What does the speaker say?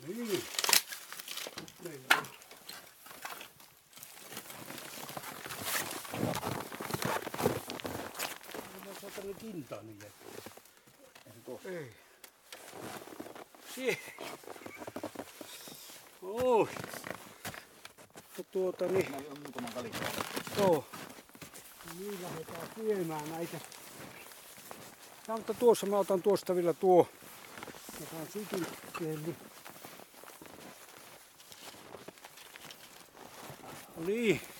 Niin. Mä saan tänne kintaan niin jättää. Ei. Sie. Oi. Niin. Näin on muutaman kalikkaa. Joo. Niin lähdetään syömään näitä. Mutta tuossa mä otan tuosta vielä tuo. Mä saan sykin kieli. Niin.